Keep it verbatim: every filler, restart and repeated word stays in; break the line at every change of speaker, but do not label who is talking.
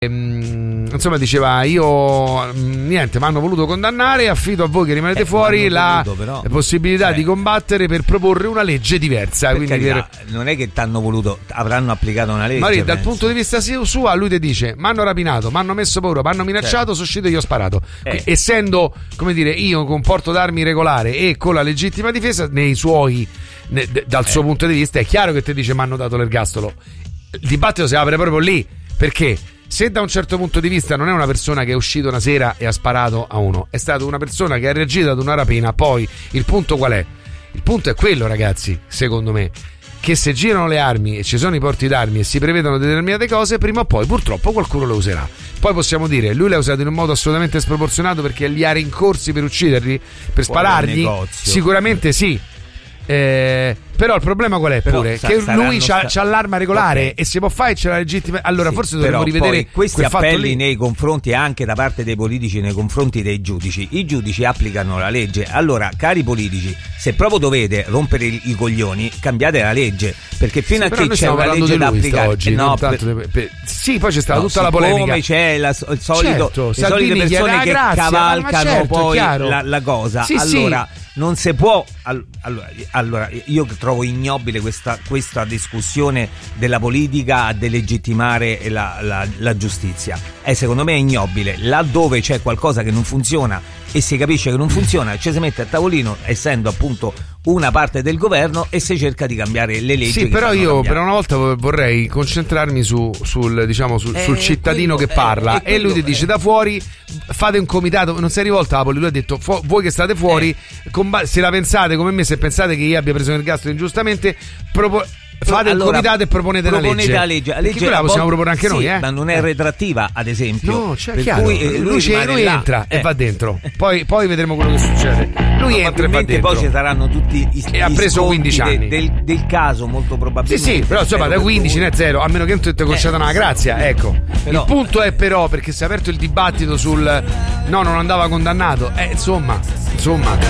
Insomma, diceva: io niente, mi hanno voluto condannare, affido a voi che rimanete eh, fuori la voluto, però, possibilità eh. di combattere per proporre una legge diversa. Quindi
carità,
per...
non è che t'hanno voluto, avranno applicato una legge.
Ma lì, dal punto di vista suo, lui ti dice: mi hanno rapinato, mi hanno messo paura, mi hanno minacciato, certo. sono uscito e io ho sparato. Eh. Essendo, come dire, io con porto d'armi regolare e con la legittima difesa, nei suoi, ne, d- dal eh. suo punto di vista, è chiaro che ti dice: mi hanno dato l'ergastolo. Il dibattito si apre proprio lì, perché se da un certo punto di vista non è una persona che è uscito una sera e ha sparato a uno, è stata una persona che ha reagito ad una rapina, poi il punto qual è? Il punto è quello, ragazzi, secondo me, che se girano le armi e ci sono i porti d'armi e si prevedono determinate cose, prima o poi purtroppo qualcuno le userà. Poi possiamo dire, lui le ha usate in un modo assolutamente sproporzionato perché li ha rincorsi per ucciderli, per Fuori sparargli? Sicuramente sì. Eh, però il problema qual è? Pure
sa-
che lui
sta-
c'ha, c'ha l'arma regolare, okay. e si può fare e c'è la legittima. Allora
sì,
forse dovremmo rivedere
questi appelli
lì.
nei confronti anche da parte dei politici nei confronti dei giudici. I giudici applicano la legge. Allora, cari politici, se proprio dovete rompere i, i coglioni, cambiate la legge, perché fino
sì,
a che c'è una legge da applicare
oggi,
no,
per...
Per...
Per... sì, poi c'è stata
no,
tutta la polemica.
Come c'è la, il solito,
certo,
le solite persone che grazia, cavalcano
certo,
poi la, la cosa.
Sì,
allora
sì.
non si può. Allora, allora io trovo ignobile questa, questa discussione della politica a delegittimare la, la, la giustizia. E secondo me è ignobile. Laddove c'è qualcosa che non funziona e si capisce che non funziona, ci si mette a tavolino, essendo appunto una parte del governo, e si cerca di cambiare le leggi.
Sì, però io cambiare. per una volta vorrei concentrarmi su, sul, diciamo, sul, eh, sul cittadino quello, che parla, eh, quello, e lui ti dice: da fuori fate un comitato. Non si è rivolto alla politica, lui ha detto: fu- voi che state fuori, eh. comb- se la pensate come me, se pensate che io abbia preso l'ergastolo ingiustamente, propo- fate
allora,
un comitato e proponete,
proponete
una legge.
la legge. La legge
quella la possiamo proporre anche
sì,
noi, eh?
ma non è retrattiva, ad esempio.
No, cioè,
per
chiaro.
Cui, eh, lui,
lui, c'è, lui entra eh. e va dentro. Poi, poi vedremo quello che succede. Lui entra e va dentro.
Poi ci saranno tutti i
e ha preso quindici anni
de, del, del caso, molto probabilmente.
Sì, sì, però insomma da quindici ne è zero, a meno che non ti concedano una grazia, ecco. Però, il punto è però, perché si è aperto il dibattito sul no, non andava condannato. Eh, insomma, insomma.